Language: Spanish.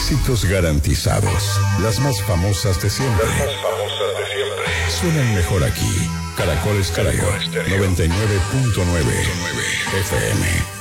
Éxitos garantizados. Las más famosas de siempre. Suenan mejor aquí. Caracol Estéreo 99.9 FM.